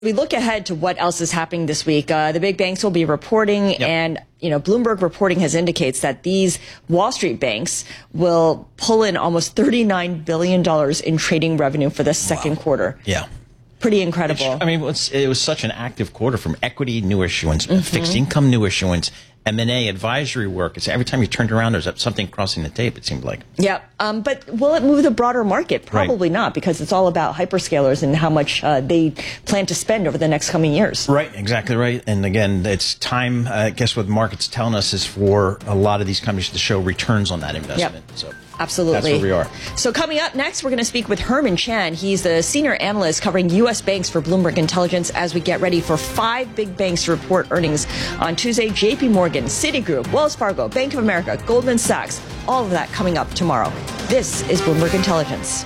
We look ahead to what else is happening this week. The big banks will be reporting, and Bloomberg reporting has indicates that these Wall Street banks will pull in almost $39 billion in trading revenue for the second quarter. Yeah. Pretty incredible. It was such an active quarter from equity new issuance, fixed income new issuance, M&A advisory work. It's every time you turned around, there's something crossing the tape, it seemed like. Yeah. But will it move the broader market? Probably not, because it's all about hyperscalers and how much they plan to spend over the next coming years. Right. Exactly right. And again, it's time, I guess what the market's telling us is for a lot of these companies to show returns on that investment. Yep. So absolutely. That's where we are. So coming up next, we're going to speak with Herman Chan. He's the senior analyst covering U.S. banks for Bloomberg Intelligence as we get ready for 5 big banks to report earnings on Tuesday. J.P. Morgan, Citigroup, Wells Fargo, Bank of America, Goldman Sachs, all of that coming up tomorrow. This is Bloomberg Intelligence.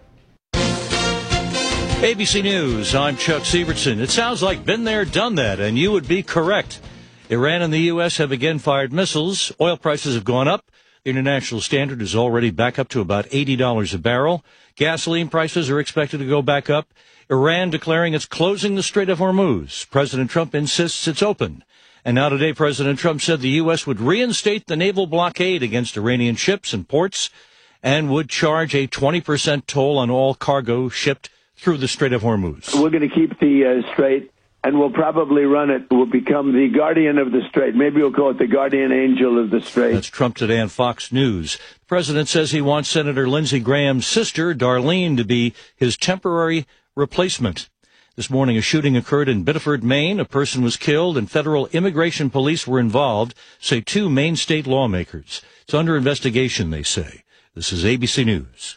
ABC News, I'm Chuck Sievertson. It sounds like been there, done that, and you would be correct. Iran and the U.S. have again fired missiles. Oil prices have gone up. The international standard is already back up to about $80 a barrel. Gasoline prices are expected to go back up. Iran declaring it's closing the Strait of Hormuz. President Trump insists it's open. And now today, President Trump said the U.S. would reinstate the naval blockade against Iranian ships and ports and would charge a 20% toll on all cargo shipped through the Strait of Hormuz. We're going to keep the strait, and we'll probably run it. We'll become the guardian of the strait. Maybe we'll call it the guardian angel of the strait. That's Trump today on Fox News. The president says he wants Senator Lindsey Graham's sister, Darlene, to be his temporary replacement. This morning, a shooting occurred in Biddeford, Maine. A person was killed, and federal immigration police were involved, say 2 Maine state lawmakers. It's under investigation, they say. This is ABC News.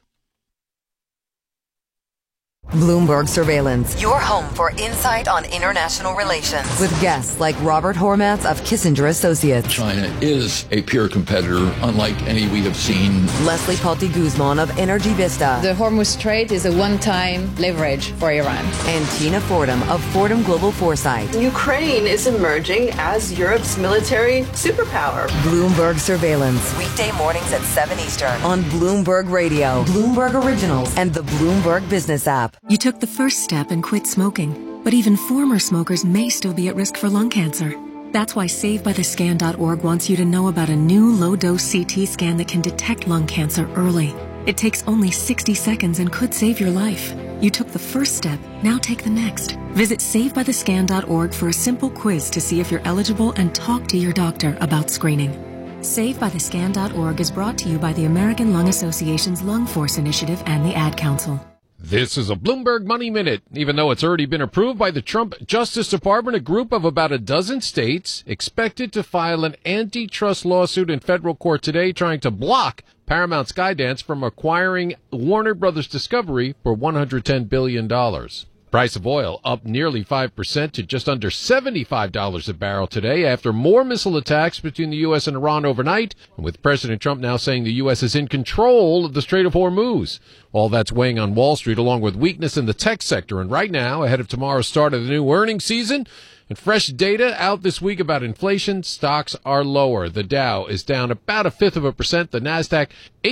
Bloomberg Surveillance. Your home for insight on international relations. With guests like Robert Hormats of Kissinger Associates. China is a peer competitor, unlike any we have seen. Leslie Palti Guzman of Energy Vista. The Hormuz Strait is a one-time leverage for Iran. And Tina Fordham of Fordham Global Foresight. Ukraine is emerging as Europe's military superpower. Bloomberg Surveillance. Weekday mornings at 7 Eastern. On Bloomberg Radio, Bloomberg Originals, and the Bloomberg Business app. You took the first step and quit smoking, but even former smokers may still be at risk for lung cancer. That's why SaveByTheScan.org wants you to know about a new low-dose CT scan that can detect lung cancer early. It takes only 60 seconds and could save your life. You took the first step, now take the next. Visit SaveByTheScan.org for a simple quiz to see if you're eligible and talk to your doctor about screening. SaveByTheScan.org is brought to you by the American Lung Association's Lung Force Initiative and the Ad Council. This is a Bloomberg Money Minute. Even though it's already been approved by the Trump Justice Department, a group of about a dozen states expected to file an antitrust lawsuit in federal court today trying to block Paramount Skydance from acquiring Warner Brothers Discovery for $110 billion. Price of oil up nearly 5% to just under $75 a barrel today after more missile attacks between the U.S. and Iran overnight, and with President Trump now saying the U.S. is in control of the Strait of Hormuz. All that's weighing on Wall Street along with weakness in the tech sector. And right now, ahead of tomorrow's start of the new earnings season, and fresh data out this week about inflation, stocks are lower. The Dow is down about 0.5%. The NASDAQ,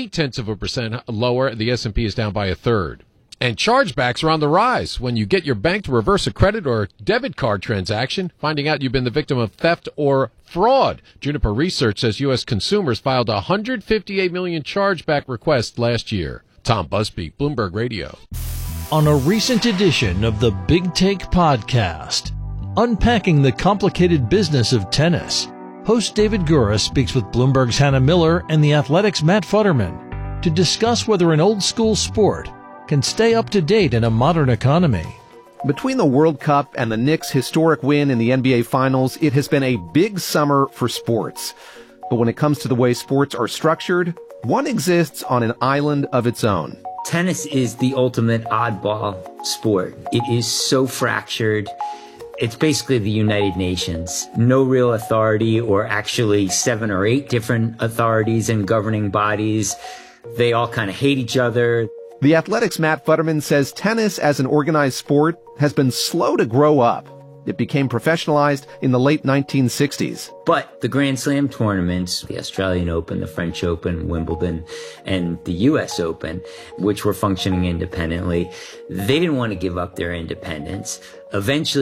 0.8% lower. The S&P is down by 1/3. And chargebacks are on the rise when you get your bank to reverse a credit or debit card transaction, finding out you've been the victim of theft or fraud. Juniper Research says U.S. consumers filed 158 million chargeback requests last year. Tom Busby, Bloomberg Radio. On a recent edition of the Big Take podcast, unpacking the complicated business of tennis, host David Gura speaks with Bloomberg's Hannah Miller and The Athletic's Matt Futterman to discuss whether an old-school sport can stay up to date in a modern economy. Between the World Cup and the Knicks' historic win in the NBA Finals, it has been a big summer for sports. But when it comes to the way sports are structured, one exists on an island of its own. Tennis is the ultimate oddball sport. It is so fractured. It's basically the United Nations. No real authority, or actually 7 or 8 different authorities and governing bodies. They all kind of hate each other. The Athletic's Matt Futterman says tennis as an organized sport has been slow to grow up. It became professionalized in the late 1960s. But the Grand Slam tournaments, the Australian Open, the French Open, Wimbledon, and the U.S. Open, which were functioning independently, they didn't want to give up their independence. Eventually,